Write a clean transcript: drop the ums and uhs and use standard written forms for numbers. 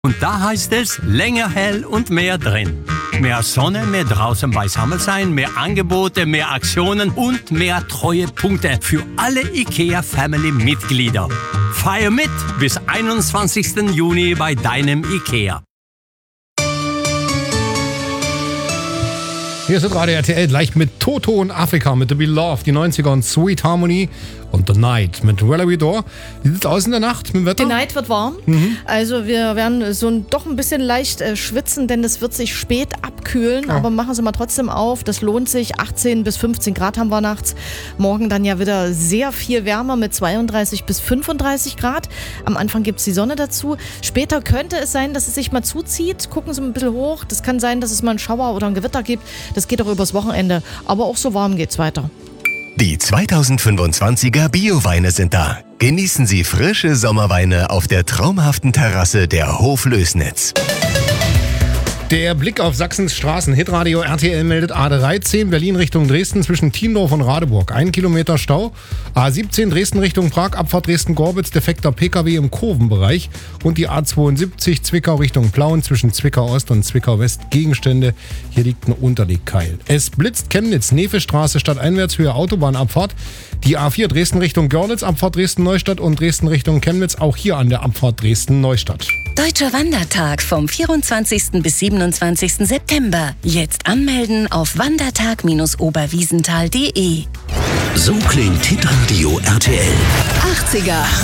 Und da heißt es, länger hell und mehr drin. Mehr Sonne, mehr draußen bei Sammelsein, mehr Angebote, mehr Aktionen und mehr Treuepunkte für alle IKEA-Family-Mitglieder. Feier mit bis 21. Juni bei deinem IKEA. Hier ist Radio RTL gleich mit Toto und Afrika, mit The Beloved, die 90er und Sweet Harmony und The Night mit Valerie Dore. Wie sieht es aus in der Nacht mit dem Wetter? Die Night wird warm. Also wir werden doch ein bisschen leicht schwitzen, denn es wird sich spät abkühlen. Ja. Aber machen Sie mal trotzdem auf. Das lohnt sich. 18 bis 15 Grad haben wir nachts. Morgen dann ja wieder sehr viel wärmer mit 32 bis 35 Grad. Am Anfang gibt es die Sonne dazu. Später könnte es sein, dass es sich mal zuzieht. Gucken Sie ein bisschen hoch. Das kann sein, dass es mal einen Schauer oder ein Gewitter gibt. Das geht auch übers Wochenende. Aber auch so warm geht's weiter. Die 2025er Bio-Weine sind da. Genießen Sie frische Sommerweine auf der traumhaften Terrasse der Hoflößnitz. Der Blick auf Sachsens Straßen. Hitradio RTL meldet A13 Berlin Richtung Dresden zwischen Thiendorf und Radeburg. 1 Kilometer Stau. A17 Dresden Richtung Prag, Abfahrt Dresden-Gorbitz, defekter PKW im Kurvenbereich. Und die A72 Zwickau Richtung Plauen zwischen Zwickau Ost und Zwickau West. Gegenstände. Hier liegt ein Unterlegkeil. Es blitzt Chemnitz, Nefestraße, Stadteinwärtshöhe Autobahnabfahrt. Die A4 Dresden Richtung Görlitz, Abfahrt Dresden-Neustadt und Dresden Richtung Chemnitz. Auch hier an der Abfahrt Dresden-Neustadt. Deutscher Wandertag vom 24. bis 27. September. Jetzt anmelden auf wandertag-oberwiesenthal.de. So klingt Hitradio RTL. 80er.